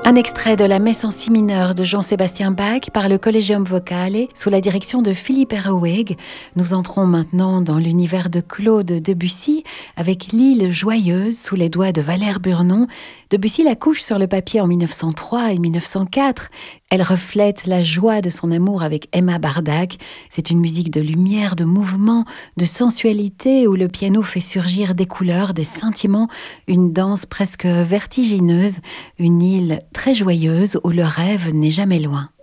Un extrait de la Messe en si mineur de Jean-Sébastien Bach par le Collegium Vocale sous la direction de Philippe Herreweghe. Nous entrons maintenant dans l'univers de Claude Debussy avec l'île joyeuse sous les doigts de Valère Burnon. Debussy la couche sur le papier en 1903 et 1904. Elle reflète la joie de son amour avec Emma Bardac. C'est une musique de lumière, de mouvement, de sensualité où le piano fait surgir des couleurs, des sentiments, une danse presque vertigineuse, une île très joyeuse où le rêve n'est jamais loin.